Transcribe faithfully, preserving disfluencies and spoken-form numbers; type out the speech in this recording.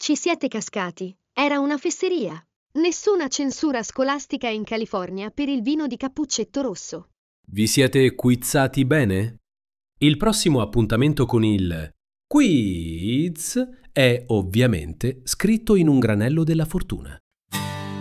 Ci siete cascati. Era una fesseria. Nessuna censura scolastica in California per il vino di cappuccetto rosso. Vi siete quizzati bene? Il prossimo appuntamento con il quiz è ovviamente scritto in un granello della fortuna.